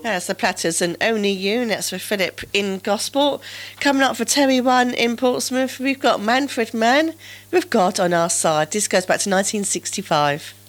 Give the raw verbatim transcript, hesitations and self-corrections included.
That's the Platters and Only You. That's for Philip in Gosport. Coming up for Terry One in Portsmouth, we've got Manfred Mann with God on Our Side. This goes back to nineteen sixty-five.